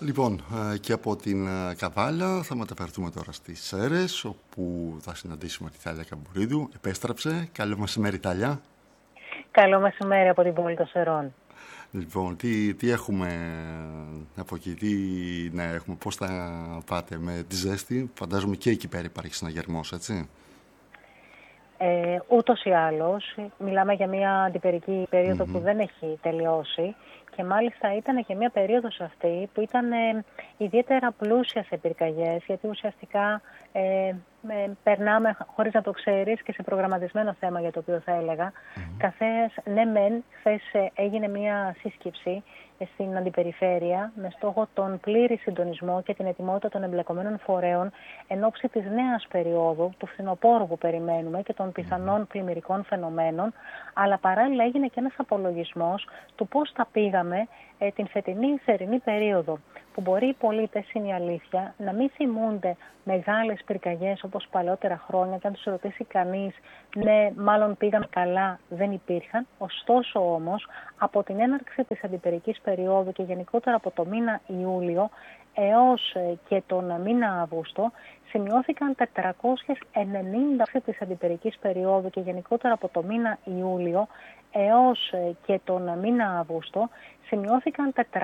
Λοιπόν, και από την Καβάλα θα μεταφερθούμε τώρα στις Σέρρες, όπου θα συναντήσουμε τη Θάλια Καμπουρίδου. Επέστρεψε. Καλό μεσημέρι, Θάλια. Καλό μεσημέρι από την πόλη των Σερών. Λοιπόν, τι έχουμε από εκεί, έχουμε, πώς θα πάτε με τη ζέστη? Φαντάζομαι και εκεί πέρα υπάρχει συναγερμός, έτσι. Ούτως ή άλλως, μιλάμε για μια αντιπερική περίοδο που δεν έχει τελειώσει και μάλιστα ήταν και μια περίοδος αυτή που ήταν ιδιαίτερα πλούσια σε πυρκαγιές, γιατί ουσιαστικά περνάμε, χωρίς να το ξέρεις, και σε προγραμματισμένο θέμα για το οποίο θα έλεγα. Καθές, ναι μεν, χθες έγινε μια σύσκεψη στην αντιπεριφέρεια με στόχο τον πλήρη συντονισμό και την ετοιμότητα των εμπλεκομένων φορέων εν ώψη της νέας περίοδου, του φθινοπόρου που περιμένουμε και των πιθανών πλημμυρικών φαινομένων, αλλά παράλληλα έγινε και ένας απολογισμός του πώς θα πήγαμε την φετινή θερινή περίοδο, που μπορεί οι πολίτες, είναι η αλήθεια, να μην θυμούνται μεγάλες πυρκαγιές όπως παλαιότερα χρόνια, και αν τους ρωτήσει κανείς, ναι, μάλλον πήγαν καλά, δεν υπήρχαν. Ωστόσο όμως, από την έναρξη της αντιπερικής περίοδου και γενικότερα από το μήνα Ιούλιο έως και τον μήνα Αύγουστο, σημειώθηκαν 490 της αντιπερικής περίοδου και γενικότερα από το μήνα Ιούλιο έως και τον μήνα Αύγουστο, σημειώθηκαν